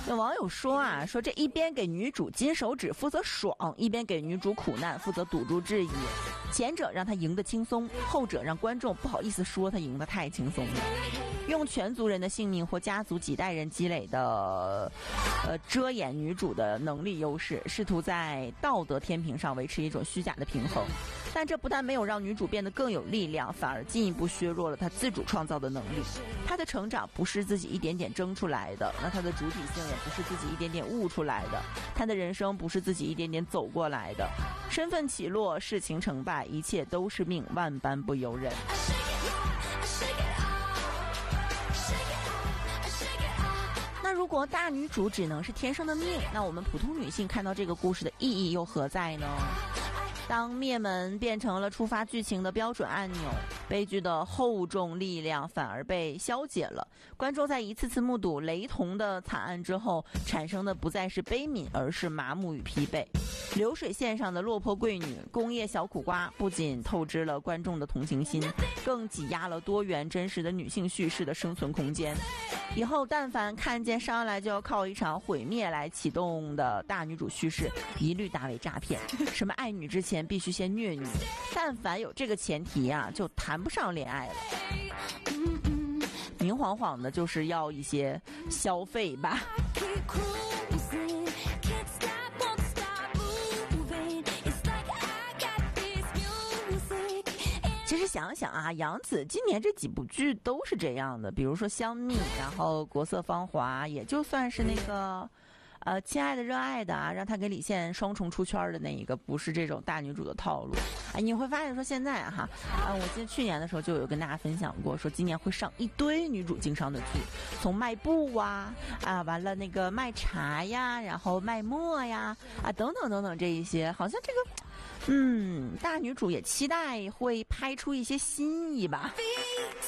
有网友说啊，说这一边给女主金手指负责爽，一边给女主苦难负责堵住质疑，前者让她赢得轻松，后者让观众不好意思说她赢得太轻松了。用全族人的性命或家族几代人积累的遮掩女主的能力优势，试图在道德天平上维持一种虚假的平衡，但这不但没有让女主变得更有力量，反而进一步削弱了她自主创造的能力。她的成长不是自己一点点争出来的，那她的主体性也不是自己一点点悟出来的，她的人生不是自己一点点走过来的。身份起落，事情成败，一切都是命，万般不由人。那如果大女主只能是天生的命，那我们普通女性看到这个故事的意义又何在呢？当灭门变成了触发剧情的标准按钮，悲剧的厚重力量反而被消解了。观众在一次次目睹雷同的惨案之后，产生的不再是悲悯，而是麻木与疲惫。流水线上的落魄贵女、工业小苦瓜，不仅透支了观众的同情心，更挤压了多元真实的女性叙事的生存空间。以后但凡看见上来就要靠一场毁灭来启动的大女主叙事，一律大为诈骗。什么爱女之前必须先虐女，但凡有这个前提啊，就谈不上恋爱了。明晃晃的就是要一些消费吧。其实想想啊，杨紫今年这几部剧都是这样的，比如说《香蜜》，然后《国色芳华》，也就算是那个亲爱的热爱的啊，让她给李现双重出圈的那一个，不是这种大女主的套路。哎，你会发现说现在我记得去年的时候就有跟大家分享过，说今年会上一堆女主经商的剧，从卖布完了那个卖茶呀，然后卖墨呀，等等等等这一些，好像这个大女主也期待会拍出一些新意吧。